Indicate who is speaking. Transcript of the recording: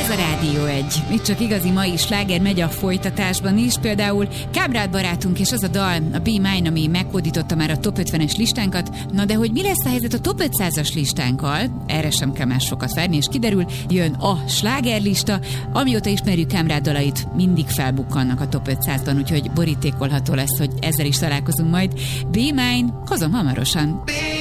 Speaker 1: Ez a Rádió 1. Itt csak igazi mai sláger megy a folytatásban is. Például Kábrád barátunk és az a dal, a Be Mine, ami meghódította már a top 50-es listánkat. Na de hogy mi lesz a helyzet a top 500-as listánkkal? Erre sem kell már sokat várni, és kiderül, jön a slágerlista. Amióta ismerjük Kábrád dalait, mindig felbukkannak a top 500-ban, úgyhogy borítékolható lesz, hogy ezzel is találkozunk majd. Be Mine, hozom hamarosan.